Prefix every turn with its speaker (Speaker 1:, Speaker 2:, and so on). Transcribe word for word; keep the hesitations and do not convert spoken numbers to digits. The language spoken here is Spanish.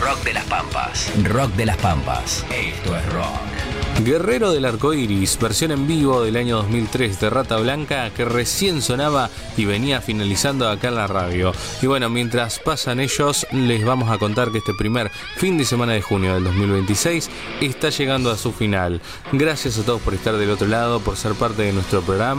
Speaker 1: Rock de las Pampas. Rock de las Pampas. Esto es rock.
Speaker 2: Guerrero del Arco Iris, versión en vivo del año dos mil tres de Rata Blanca, que recién sonaba y venía finalizando acá en la radio. Y bueno, mientras pasan ellos, les vamos a contar que este primer fin de semana de junio del dos mil veintiséis está llegando a su final. Gracias a todos por estar del otro lado, por ser parte de nuestro programa.